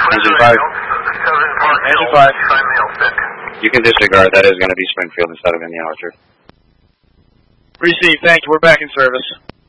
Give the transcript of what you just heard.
Engine 5. Engine 5. You can disregard. That is going to be Springfield instead of Indian Orchard. Received. Thank you. We're back in service.